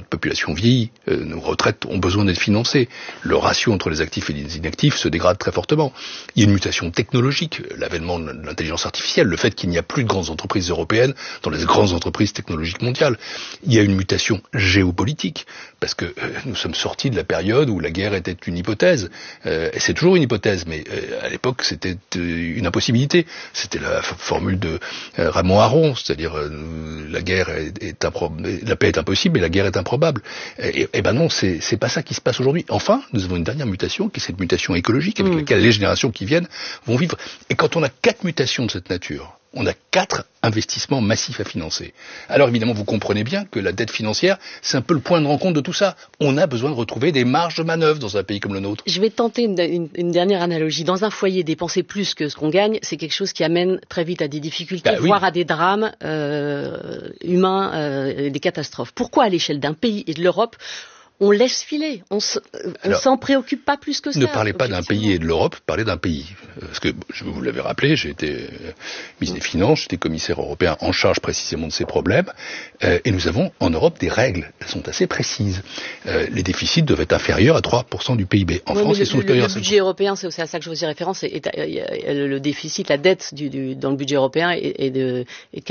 population vieillit, nos retraites ont besoin d'être financées, le ratio entre les actifs et les inactifs se dégrade très fortement. Il y a une mutation technologique, l'avènement de l'intelligence artificielle, le fait qu'il n'y a plus de grandes entreprises européennes dans les grandes entreprises technologiques mondiales. Il y a une mutation géopolitique, parce que nous sommes sortis de la période où la guerre était une hypothèse, et c'est toujours une hypothèse, mais à l'époque c'était une impossibilité. C'était la formule de Raymond Aron, c'est-à-dire la guerre la paix est impossible et la guerre est improbable. Et ben non, c'est pas ça qui se passe aujourd'hui. Enfin, nous avons une dernière mutation, qui est cette mutation écologique avec laquelle les générations qui viennent vont vivre. Et quand on a 4 mutations de cette nature, on a 4 investissements massifs à financer. Alors évidemment, vous comprenez bien que la dette financière, c'est un peu le point de rencontre de tout ça. On a besoin de retrouver des marges de manœuvre dans un pays comme le nôtre. Je vais tenter une dernière analogie. Dans un foyer, dépenser plus que ce qu'on gagne, c'est quelque chose qui amène très vite à des difficultés, voire à des drames humains, des catastrophes. Pourquoi à l'échelle d'un pays et de l'Europe, on laisse filer, on s'en préoccupe pas plus que ça? Ne parlez pas d'un pays et de l'Europe, parlez d'un pays. Parce que, vous l'avez rappelé, j'ai été ministre des Finances, j'étais commissaire européen en charge précisément de ces problèmes, et nous avons en Europe des règles, elles sont assez précises. Les déficits doivent être inférieurs à 3% du PIB. En France, ils sont supérieurs à 5%. Le budget européen, c'est aussi à ça que je faisais référence, le déficit, la dette dans le budget européen est de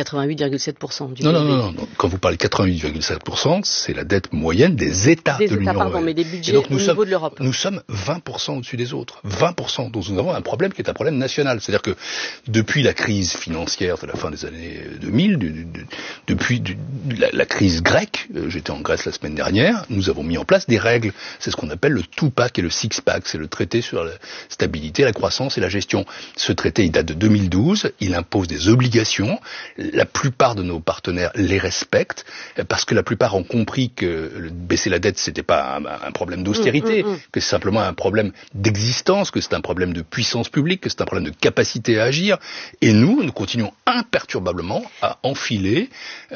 88,7% du PIB. Non. Quand vous parlez de 88,7%, c'est la dette moyenne des États. Des États, pardon, mais des budgets au niveau de l'Europe. Nous sommes 20% au-dessus des autres. 20%. Donc nous avons un problème qui est un problème national. C'est-à-dire que depuis la crise financière de la fin des années 2000, depuis la crise grecque, j'étais en Grèce la semaine dernière, nous avons mis en place des règles. C'est ce qu'on appelle le two-pack et le six-pack. C'est le traité sur la stabilité, la croissance et la gestion. Ce traité, il date de 2012. Il impose des obligations. La plupart de nos partenaires les respectent parce que la plupart ont compris que baisser la dette, c'était pas un problème d'austérité, que c'est simplement un problème d'existence, que c'est un problème de puissance publique, que c'est un problème de capacité à agir. Et nous continuons imperturbablement à enfiler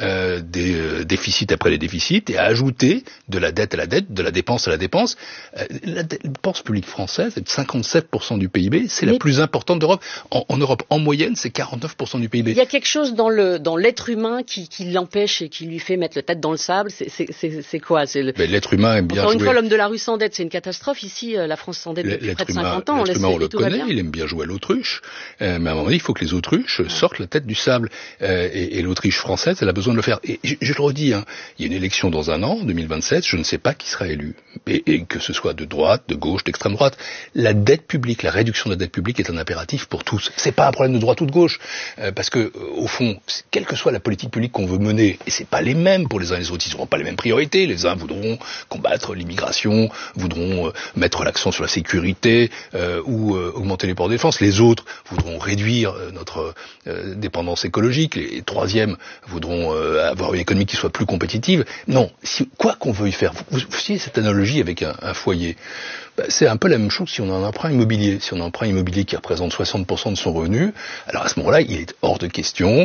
des déficits après les déficits et à ajouter de la dette à la dette, de la dépense à la dépense. La dépense publique française est de 57% du PIB, c'est la plus importante d'Europe. En Europe, en moyenne, c'est 49% du PIB. Il y a quelque chose dans l'être humain qui l'empêche et qui lui fait mettre la tête dans le sable. C'est quoi? L'être humain aime bien Encore jouer. Une fois, l'homme de la rue sans dette, c'est une catastrophe. Ici, la France sans dette depuis près de 50 ans. L'être humain, on le connaît, il aime bien jouer à l'autruche. Mais à un moment donné, il faut que les autruches sortent la tête du sable. Et l'Autriche française, elle a besoin de le faire. Et je le redis, il y a une élection dans un an, 2027, je ne sais pas qui sera élu. Et que ce soit de droite, de gauche, d'extrême droite. La dette publique, la réduction de la dette publique est un impératif pour tous. C'est pas un problème de droite ou de gauche. Parce que, au fond, quelle que soit la politique publique qu'on veut mener, et c'est pas les mêmes pour les uns et les autres, ils n'auront pas les mêmes priorités. Les uns voudront combattre l'immigration, voudront mettre l'accent sur la sécurité ou augmenter les ports de défense. Les autres voudront réduire notre dépendance écologique. Les troisièmes voudront avoir une économie qui soit plus compétitive. Non, quoi qu'on veuille faire, vous voyez cette analogie avec un foyer. C'est un peu la même chose si on a un emprunt immobilier. Si on a un emprunt immobilier qui représente 60% de son revenu, alors à ce moment-là, il est hors de question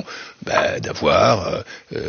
d'avoir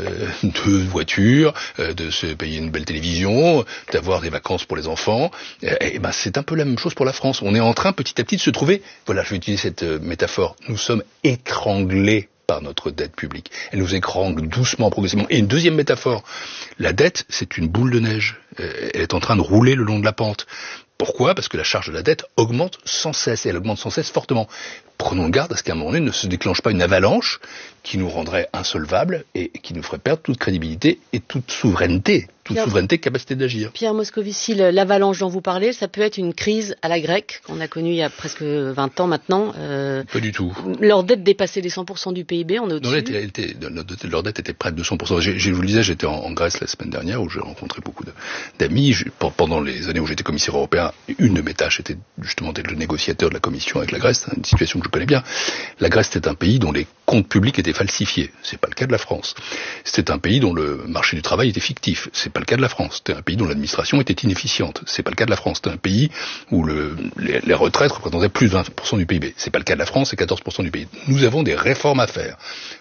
2 voitures, de se payer une belle télévision, d'avoir des vacances pour les enfants. C'est un peu la même chose pour la France. On est en train petit à petit de se trouver, voilà, je vais utiliser cette métaphore, nous sommes étranglés par notre dette publique. Elle nous étrangle doucement, progressivement. Et une deuxième métaphore, la dette, c'est une boule de neige. Elle est en train de rouler le long de la pente. Pourquoi? Parce que la charge de la dette augmente sans cesse, et elle augmente sans cesse fortement. Prenons garde à ce qu'à un moment donné ne se déclenche pas une avalanche qui nous rendrait insolvables et qui nous ferait perdre toute crédibilité et toute souveraineté, capacité d'agir. Pierre Moscovici, l'avalanche dont vous parlez, ça peut être une crise à la grecque qu'on a connue il y a presque 20 ans maintenant. Pas du tout. Leur dette dépassait les 100% du PIB, on est au-dessus. Leur dette était près de 200%. Je vous le disais, j'étais en Grèce la semaine dernière où j'ai rencontré beaucoup d'amis. Pendant les années où j'étais commissaire européen, une de mes tâches était justement d'être le négociateur de la Commission avec la Grèce, une situation que je connais bien. La Grèce était un pays dont les comptes publics étaient falsifiés. C'est pas le cas de la France. C'était un pays dont le marché du travail était fictif. C'est pas le cas de la France. C'était un pays dont l'administration était inefficiente. C'est pas le cas de la France. C'était un pays où les retraites représentaient plus de 20% du PIB. C'est pas le cas de la France, c'est 14% du PIB. Nous avons des réformes à faire.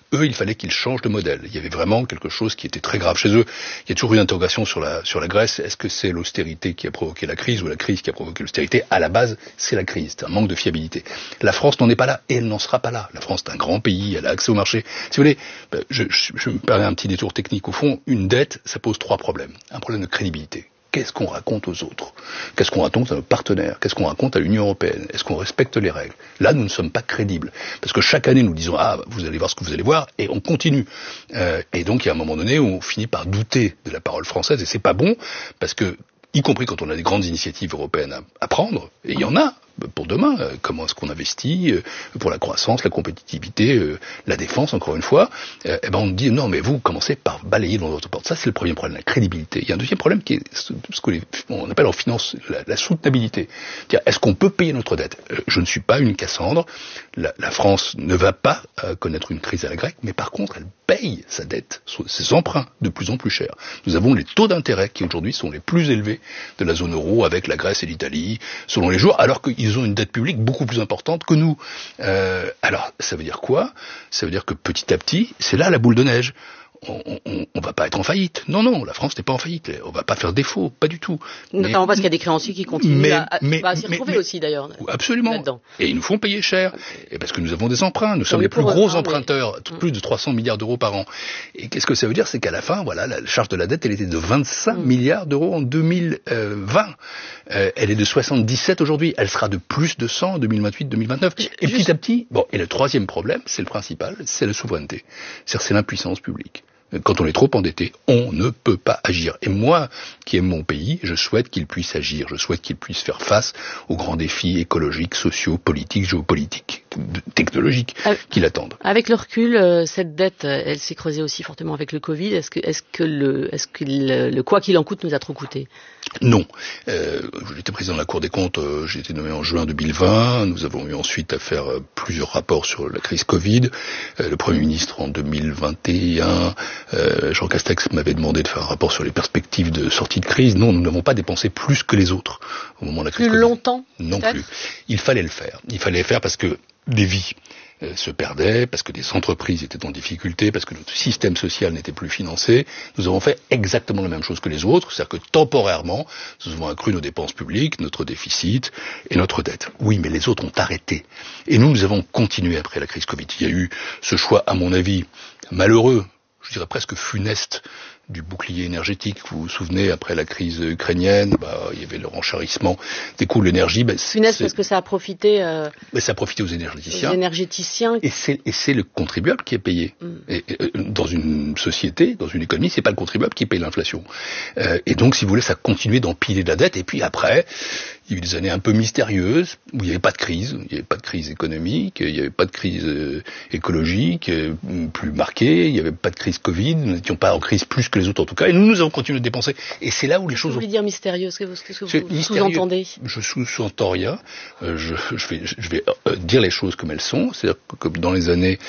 eux, il fallait qu'ils changent de modèle. Il y avait vraiment quelque chose qui était très grave chez eux. Il y a toujours une interrogation sur la Grèce. Est-ce que c'est l'austérité qui a provoqué la crise ou la crise qui a provoqué l'austérité? À la base, c'est la crise. C'est un manque de fiabilité. La France n'en est pas là et elle n'en sera pas là. La France est un grand pays. Elle a accès au marché. Si vous voulez, je me permets un petit détour technique. Au fond, une dette, ça pose 3 problèmes. Un problème de crédibilité. Qu'est-ce qu'on raconte aux autres? Qu'est-ce qu'on raconte à nos partenaires? Qu'est-ce qu'on raconte à l'Union européenne? Est-ce qu'on respecte les règles? Là, nous ne sommes pas crédibles. Parce que chaque année, nous disons, vous allez voir ce que vous allez voir, et on continue. Et donc, il y a un moment donné où on finit par douter de la parole française, et c'est pas bon, parce que, y compris quand on a des grandes initiatives européennes à prendre, et il y en a, pour demain, comment est-ce qu'on investit pour la croissance, la compétitivité, la défense, encore une fois, on dit non, mais vous commencez par balayer dans votre porte. Ça, c'est le premier problème, la crédibilité. Il y a un deuxième problème qui est ce qu'on appelle en finance la soutenabilité. C'est-à-dire, est-ce qu'on peut payer notre dette? Je ne suis pas une Cassandre. La France ne va pas connaître une crise à la grecque, mais par contre, elle paye sa dette, ses emprunts de plus en plus chers. Nous avons les taux d'intérêt qui aujourd'hui sont les plus élevés de la zone euro avec la Grèce et l'Italie, selon les jours, alors qu'ils ont une dette publique beaucoup plus importante que nous. Alors, ça veut dire quoi? Ça veut dire que petit à petit, c'est là la boule de neige. On va pas être en faillite. Non, la France n'est pas en faillite. On va pas faire défaut, pas du tout. Notamment parce qu'il y a des créanciers qui continuent à s'y retrouver aussi d'ailleurs. Absolument. Et ils nous font payer cher. Et parce que nous avons des emprunts. Nous sommes les plus gros emprunteurs, plus de 300 milliards d'euros par an. Et qu'est-ce que ça veut dire? C'est qu'à la fin, voilà, la charge de la dette, elle était de 25 milliards d'euros en 2020. Elle est de 77 aujourd'hui. Elle sera de plus de 100 en 2028-2029. Et petit à petit, et le troisième problème, c'est le principal, c'est la souveraineté. C'est l'impuissance publique. Quand on est trop endetté, on ne peut pas agir. Et moi, qui aime mon pays, je souhaite qu'il puisse agir. Je souhaite qu'il puisse faire face aux grands défis écologiques, sociaux, politiques, géopolitiques, technologiques qui l'attendent. Avec le recul, cette dette, elle s'est creusée aussi fortement avec le Covid. Est-ce que le quoi qu'il en coûte nous a trop coûté? Non. J'étais président de la Cour des comptes, j'ai été nommé en juin 2020. Nous avons eu ensuite à faire plusieurs rapports sur la crise Covid. Le Premier ministre en 2021, Jean Castex m'avait demandé de faire un rapport sur les perspectives de sortie de crise. Non, nous n'avons pas dépensé plus que les autres au moment de la crise Covid. Plus longtemps? Non plus. Il fallait le faire. Il fallait le faire parce que des vies se perdaient, parce que des entreprises étaient en difficulté, parce que notre système social n'était plus financé. Nous avons fait exactement la même chose que les autres, c'est-à-dire que temporairement, nous avons accru nos dépenses publiques, notre déficit et notre dette. Oui, mais les autres ont arrêté. Et nous avons continué après la crise Covid. Il y a eu ce choix, à mon avis, malheureux, je dirais presque funeste, du bouclier énergétique. Vous vous souvenez, après la crise ukrainienne, il y avait le renchérissement des coûts de l'énergie. Funeste parce que ça a profité. Ça a profité aux énergéticiens. Aux énergéticiens. Et c'est le contribuable qui est payé. Et dans une société, dans une économie, c'est pas le contribuable qui paye l'inflation. Et donc, si vous voulez, ça continuait d'empiler de la dette. Et puis après, il y a eu des années un peu mystérieuses où il n'y avait pas de crise. Il n'y avait pas de crise économique, il n'y avait pas de crise écologique plus marquée, il n'y avait pas de crise Covid. Nous n'étions pas en crise plus que les autres en tout cas. Et nous avons continué de dépenser. Et c'est là où les choses. Vous voulez dire mystérieuse? Qu'est-ce que vous sous-entendez? Je sous-entends rien. Je vais dire les choses comme elles sont. C'est-à-dire que dans les années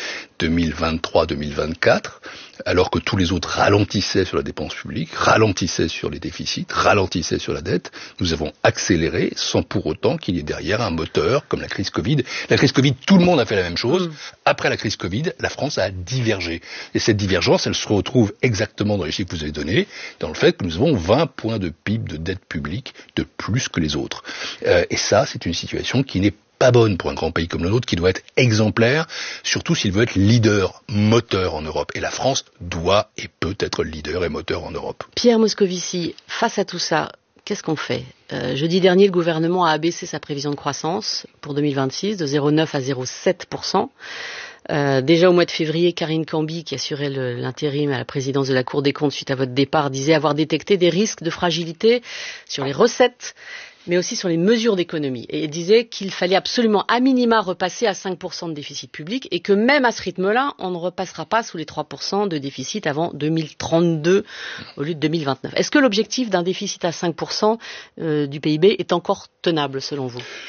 2023-2024, alors que tous les autres ralentissaient sur la dépense publique, ralentissaient sur les déficits, ralentissaient sur la dette, nous avons accéléré sans pour autant qu'il y ait derrière un moteur comme la crise Covid. La crise Covid, tout le monde a fait la même chose. Après la crise Covid, la France a divergé. Et cette divergence, elle se retrouve exactement dans les chiffres que vous avez donnés, dans le fait que nous avons 20 points de PIB de dette publique de plus que les autres. Et ça, c'est une situation qui n'est pas bonne pour un grand pays comme le nôtre, qui doit être exemplaire, surtout s'il veut être leader, moteur en Europe. Et la France doit et peut être leader et moteur en Europe. Pierre Moscovici, face à tout ça, qu'est-ce qu'on fait? Jeudi dernier, le gouvernement a abaissé sa prévision de croissance pour 2026 de 0,9 à 0,7%. Déjà au mois de février, Karine Cambi, qui assurait l'intérim à la présidence de la Cour des comptes suite à votre départ, disait avoir détecté des risques de fragilité sur les recettes, mais aussi sur les mesures d'économie. Et disait qu'il fallait absolument à minima repasser à 5% de déficit public et que même à ce rythme-là, on ne repassera pas sous les 3% de déficit avant 2032 au lieu de 2029. Est-ce que l'objectif d'un déficit à 5% du PIB est encore tenable selon vous?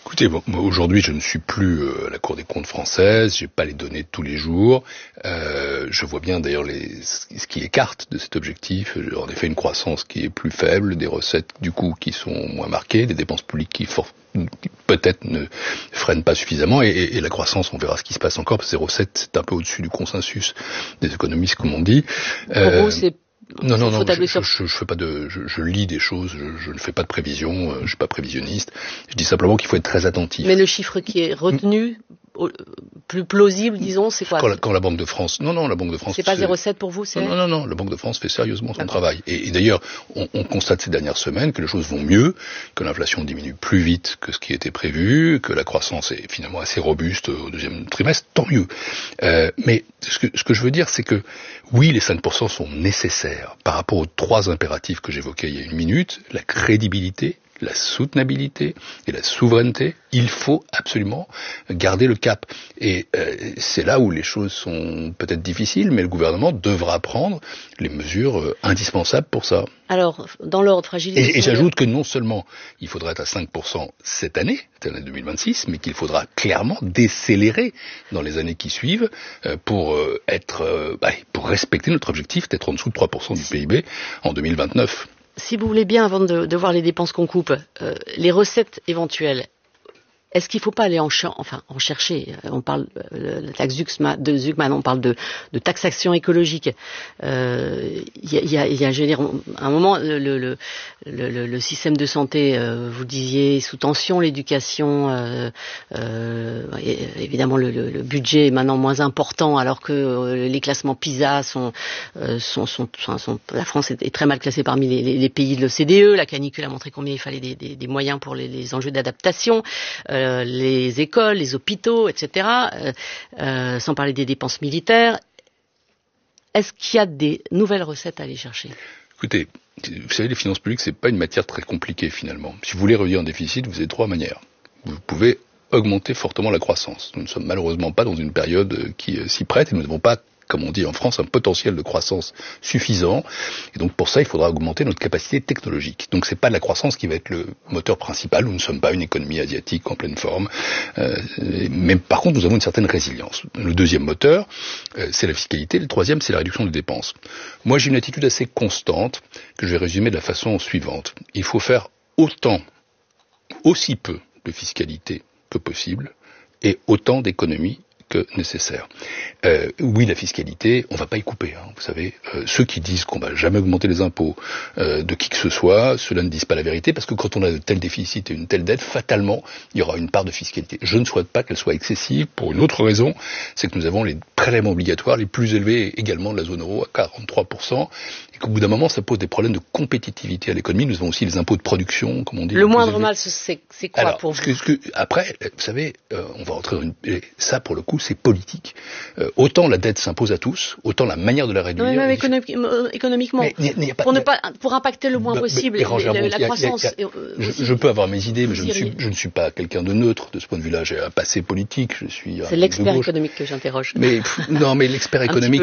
Écoutez, bon, moi, aujourd'hui, je ne suis plus à la Cour des comptes française. J'ai pas les données de tous les jours. Je vois bien d'ailleurs ce qui écarte de cet objectif. En effet, une croissance qui est plus faible, des recettes du coup qui sont moins marquées, des dépenses publiques qui peut-être ne freinent pas suffisamment, et la croissance, on verra ce qui se passe encore, parce que 0,7 c'est un peu au-dessus du consensus des économistes, comme on dit. Pour vous, c'est non, je lis des choses, je ne fais pas de prévision, je suis pas prévisionniste. Je dis simplement qu'il faut être très attentif. Mais le chiffre qui est retenu, plus plausible, disons, c'est quoi? Quand la Banque de France, la Banque de France. C'est pas 0,7 pour vous, c'est? Non, la Banque de France fait sérieusement son travail. Et d'ailleurs, on constate ces dernières semaines que les choses vont mieux, que l'inflation diminue plus vite que ce qui était prévu, que la croissance est finalement assez robuste au deuxième trimestre, tant mieux. Mais ce que je veux dire, c'est que oui, les 5% sont nécessaires par rapport aux trois impératifs que j'évoquais il y a une minute: la crédibilité, la soutenabilité et la souveraineté. Il faut absolument garder le cap. Et c'est là où les choses sont peut-être difficiles, mais le gouvernement devra prendre les mesures indispensables pour ça. Alors, dans l'ordre, fragilisation. Et j'ajoute que non seulement il faudra être à 5% cette année 2026, mais qu'il faudra clairement décélérer dans les années qui suivent pour respecter notre objectif d'être en dessous de 3% du PIB en 2029. Si vous voulez bien, avant de voir les dépenses qu'on coupe, les recettes éventuelles, est-ce qu'il ne faut pas aller en chercher? On parle de la taxe Zuckman, on parle de taxation écologique. Il y a, je veux dire, à un moment, le système de santé, vous disiez, sous tension, l'éducation, évidemment, le budget est maintenant moins important, alors que les classements PISA la France est très mal classée parmi les pays de l'OCDE. La canicule a montré combien il fallait des moyens pour les enjeux d'adaptation. Les écoles, les hôpitaux, etc., sans parler des dépenses militaires. Est-ce qu'il y a des nouvelles recettes à aller chercher? Écoutez, vous savez, les finances publiques, c'est pas une matière très compliquée finalement. Si vous voulez réduire un déficit, vous avez trois manières. Vous pouvez augmenter fortement la croissance. Nous ne sommes malheureusement pas dans une période qui s'y prête, et nous n'avons pas, comme on dit en France, un potentiel de croissance suffisant. Et donc pour ça, il faudra augmenter notre capacité technologique. Donc c'est pas de la croissance qui va être le moteur principal. Nous ne sommes pas une économie asiatique en pleine forme. Mais par contre, nous avons une certaine résilience. Le deuxième moteur, c'est la fiscalité. Le troisième, c'est la réduction des dépenses. Moi, j'ai une attitude assez constante que je vais résumer de la façon suivante. Il faut faire aussi peu de fiscalité que possible et autant d'économies que nécessaire. Oui, la fiscalité, on va pas y couper. Vous savez, ceux qui disent qu'on va jamais augmenter les impôts de qui que ce soit, ceux-là ne disent pas la vérité, parce que quand on a de tels déficits et une telle dette, fatalement, il y aura une part de fiscalité. Je ne souhaite pas qu'elle soit excessive pour une autre raison, c'est que nous avons les prélèvements obligatoires les plus élevés également de la zone euro, à 43%, et qu'au bout d'un moment, ça pose des problèmes de compétitivité à l'économie. Nous avons aussi les impôts de production, comme on dit. Le moindre mal, c'est quoi? Alors, pour vous? Après, vous savez, on va rentrer dans ça, pour le coup, c'est politique. Autant la dette s'impose à tous, autant la manière de la réduire. Non, mais même économiquement, pour impacter le moins possible la croissance. Je peux avoir mes idées, mais je ne suis pas quelqu'un de neutre de ce point de vue-là. J'ai un passé politique. C'est l'expert économique que j'interroge. Mais l'expert économique,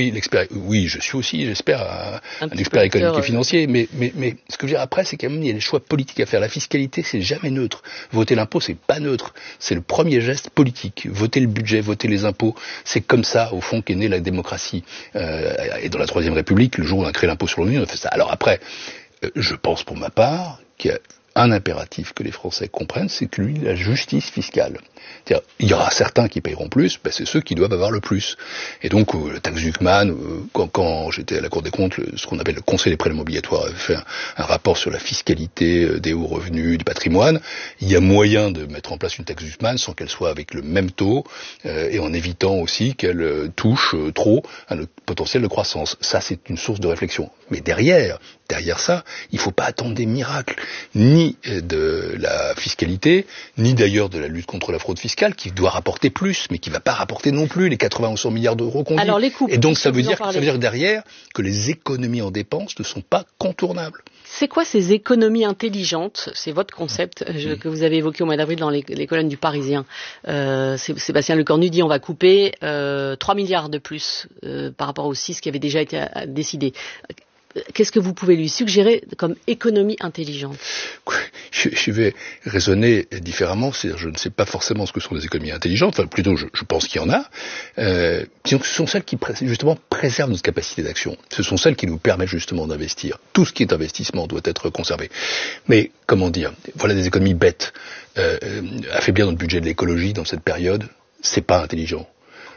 oui, je suis aussi, j'espère, un expert économique et financier. Mais ce que je veux dire après, c'est qu'il y a des choix politiques à faire. La fiscalité, c'est jamais neutre. Voter l'impôt, c'est pas neutre. C'est le premier geste politique. Voter le budget, voter les impôts, c'est comme ça, au fond, qu'est née la démocratie. Et dans la Troisième République, le jour où on a créé l'impôt sur le revenu, on a fait ça. Alors après, je pense pour ma part qu'il y a un impératif que les Français comprennent, c'est que la justice fiscale. C'est-à-dire, il y aura certains qui paieront plus, c'est ceux qui doivent avoir le plus. Et donc, la taxe Zuckman, quand j'étais à la Cour des comptes, ce qu'on appelle le Conseil des prélèvements obligatoires avait fait un rapport sur la fiscalité des hauts revenus, du patrimoine. Il y a moyen de mettre en place une taxe Zuckman sans qu'elle soit avec le même taux, et en évitant aussi qu'elle touche trop à notre potentiel de croissance. Ça, c'est une source de réflexion. Mais derrière ça, il ne faut pas attendre des miracles, ni de la fiscalité, ni d'ailleurs de la lutte contre la fraude fiscale, qui doit rapporter plus, mais qui ne va pas rapporter non plus les 80 ou 100 milliards d'euros qu'on dit. Alors, les coupes, et donc ça veut dire derrière que les économies en dépenses ne sont pas contournables. C'est quoi ces économies intelligentes? C'est votre concept que vous avez évoqué au mois d'avril dans les colonnes du Parisien. Sébastien Lecornu dit on va couper 3 milliards de plus par rapport aux 6 qui avaient déjà été décidés. Qu'est-ce que vous pouvez lui suggérer comme économie intelligente? je vais raisonner différemment. C'est-à-dire, je ne sais pas forcément ce que sont des économies intelligentes. Enfin, plutôt, je pense qu'il y en a. Disons que ce sont celles qui, justement, préservent notre capacité d'action. Ce sont celles qui nous permettent, justement, d'investir. Tout ce qui est investissement doit être conservé. Mais, comment dire, voilà des économies bêtes. Affaiblir notre budget de l'écologie dans cette période, c'est pas intelligent.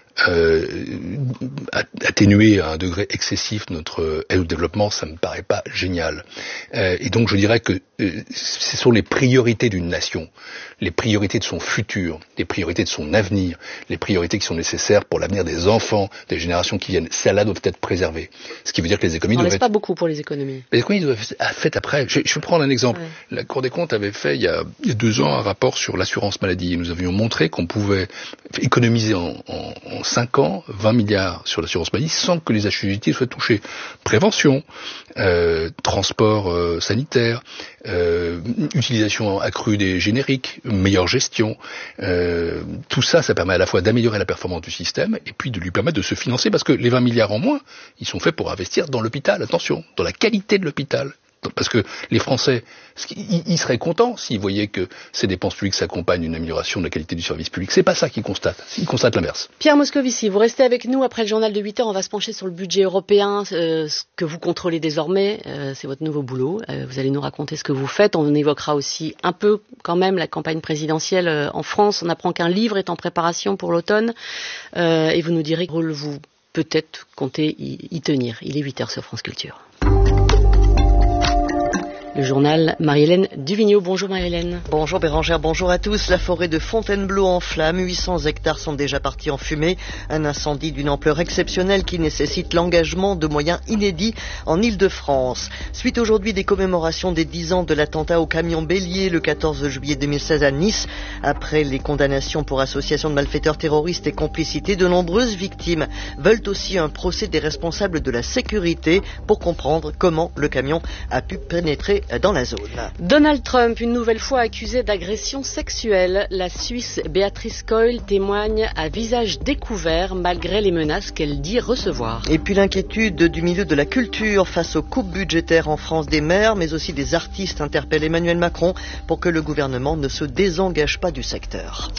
Atténuer à un degré excessif notre aide au développement, ça me paraît pas génial. Et donc je dirais que ce sont les priorités d'une nation, les priorités de son futur, les priorités de son avenir, les priorités qui sont nécessaires pour l'avenir des enfants, des générations qui viennent. Celles-là doivent être préservées. Ce qui veut dire que les économies doivent être... pas beaucoup pour les économies. Les économies doivent être faites après. Je vais prendre un exemple. Ouais. La Cour des comptes avait fait il y a 2 ans un rapport sur l'assurance maladie. Et nous avions montré qu'on pouvait économiser en 5 ans 20 milliards sur l'assurance maladie sans que les assujettis soient touchés. Prévention, transport sanitaire, utilisation accrue des génériques, meilleure gestion, tout ça, ça permet à la fois d'améliorer la performance du système et puis de lui permettre de se financer parce que les 20 milliards en moins, ils sont faits pour investir dans l'hôpital, attention, dans la qualité de l'hôpital. Parce que les Français, ils seraient contents s'ils voyaient que ces dépenses publiques s'accompagnent d'une amélioration de la qualité du service public. C'est pas ça qu'ils constatent. Ils constatent l'inverse. Pierre Moscovici, vous restez avec nous après le journal de 8h. On va se pencher sur le budget européen, ce que vous contrôlez désormais. C'est votre nouveau boulot. Vous allez nous raconter ce que vous faites. On évoquera aussi un peu quand même la campagne présidentielle en France. On apprend qu'un livre est en préparation pour l'automne. Et vous nous direz que vous peut-être comptez y tenir. Il est 8h sur France Culture. Le journal, Marie-Hélène Duvigneau. Bonjour Marie-Hélène. Bonjour Bérangère, bonjour à tous. La forêt de Fontainebleau en flammes, 800 hectares sont déjà partis en fumée. Un incendie d'une ampleur exceptionnelle qui nécessite l'engagement de moyens inédits en Île-de-France. Suite aujourd'hui des commémorations des 10 ans de l'attentat au camion Bélier le 14 juillet 2016 à Nice. Après les condamnations pour association de malfaiteurs terroristes et complicité, de nombreuses victimes veulent aussi un procès des responsables de la sécurité pour comprendre comment le camion a pu pénétrer dans la zone. Donald Trump, une nouvelle fois accusé d'agression sexuelle. La Suisse Béatrice Coyle témoigne à visage découvert malgré les menaces qu'elle dit recevoir. Et puis l'inquiétude du milieu de la culture face aux coupes budgétaires en France des maires, mais aussi des artistes interpellent Emmanuel Macron pour que le gouvernement ne se désengage pas du secteur.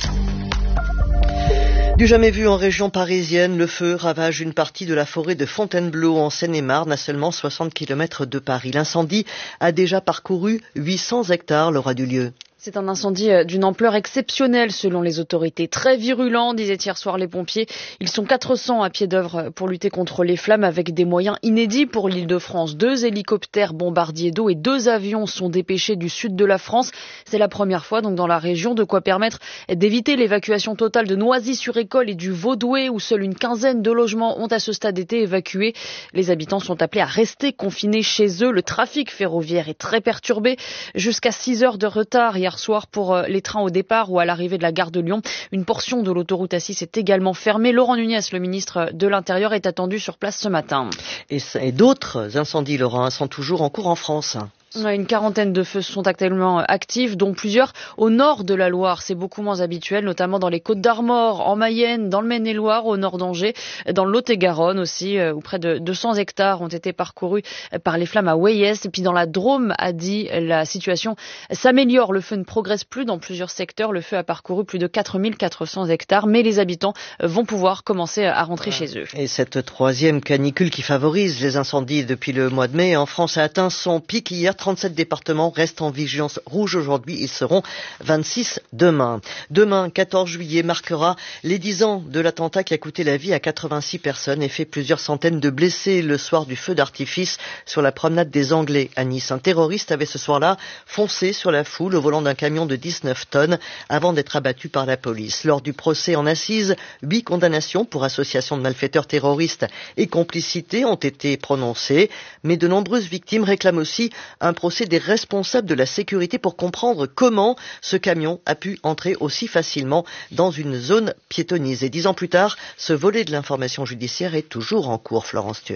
Du jamais vu en région parisienne, le feu ravage une partie de la forêt de Fontainebleau en Seine-et-Marne à seulement 60 km de Paris. L'incendie a déjà parcouru 800 hectares lors du lieu. C'est un incendie d'une ampleur exceptionnelle selon les autorités. Très virulent, disaient hier soir les pompiers. Ils sont 400 à pied d'œuvre pour lutter contre les flammes avec des moyens inédits pour l'Île-de-France. 2 hélicoptères bombardiers d'eau et 2 avions sont dépêchés du sud de la France. C'est la première fois donc dans la région, de quoi permettre d'éviter l'évacuation totale de Noisy-sur-École et du Vaudoué où seule une quinzaine de logements ont à ce stade été évacués. Les habitants sont appelés à rester confinés chez eux. Le trafic ferroviaire est très perturbé. Jusqu'à 6 heures de retard hier soir pour les trains au départ ou à l'arrivée de la gare de Lyon. Une portion de l'autoroute A6 est également fermée. Laurent Nunez, le ministre de l'Intérieur, est attendu sur place ce matin. Et d'autres incendies, Laurent, sont toujours en cours en France. Une quarantaine de feux sont actuellement actifs, dont plusieurs au nord de la Loire. C'est beaucoup moins habituel, notamment dans les Côtes-d'Armor, en Mayenne, dans le Maine-et-Loire, au nord d'Angers, dans le Lot-et-Garonne aussi, où près de 200 hectares ont été parcourus par les flammes à Weyes. Et puis dans la Drôme, a dit, la situation s'améliore. Le feu ne progresse plus dans plusieurs secteurs. Le feu a parcouru plus de 4400 hectares, mais les habitants vont pouvoir commencer à rentrer chez eux. Et cette troisième canicule qui favorise les incendies depuis le mois de mai en France a atteint son pic hier. 37 départements restent en vigilance rouge aujourd'hui. Ils seront 26 demain. Demain, 14 juillet, marquera les 10 ans de l'attentat qui a coûté la vie à 86 personnes et fait plusieurs centaines de blessés le soir du feu d'artifice sur la promenade des Anglais à Nice. Un terroriste avait ce soir-là foncé sur la foule au volant d'un camion de 19 tonnes avant d'être abattu par la police. Lors du procès en assises, 8 condamnations pour association de malfaiteurs terroristes et complicité ont été prononcées, mais de nombreuses victimes réclament aussi un procès des responsables de la sécurité pour comprendre comment ce camion a pu entrer aussi facilement dans une zone piétonnisée. 10 ans plus tard, ce volet de l'information judiciaire est toujours en cours, Florence Turne.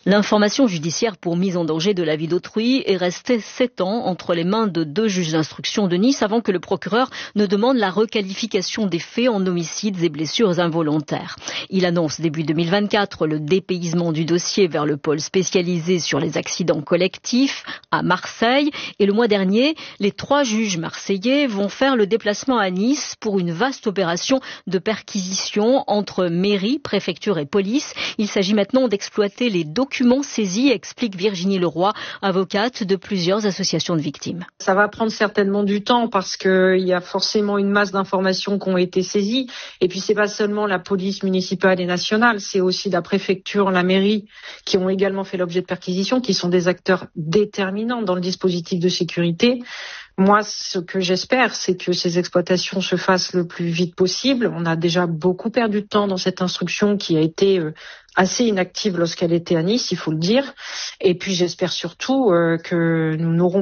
L'information judiciaire pour mise en danger de la vie d'autrui est restée 7 ans entre les mains de 2 juges d'instruction de Nice avant que le procureur ne demande la requalification des faits en homicides et blessures involontaires. Il annonce début 2024 le dépaysement du dossier vers le pôle spécialisé sur les accidents collectifs à Marseille. Et le mois dernier, les 3 juges marseillais vont faire le déplacement à Nice pour une vaste opération de perquisition entre mairie, préfecture et police. Il s'agit maintenant d'exploiter les documents saisis, explique Virginie Leroy, avocate de plusieurs associations de victimes. Ça va prendre certainement du temps parce qu'il y a forcément une masse d'informations qui ont été saisies. Et puis c'est pas seulement la police municipale et nationale, c'est aussi la préfecture, la mairie qui ont également fait l'objet de perquisitions, qui sont des acteurs déterminants dans le dispositif de sécurité. Moi, ce que j'espère, c'est que ces exploitations se fassent le plus vite possible. On a déjà beaucoup perdu de temps dans cette instruction qui a été assez inactive lorsqu'elle était à Nice, il faut le dire. Et puis j'espère surtout que nous n'aurons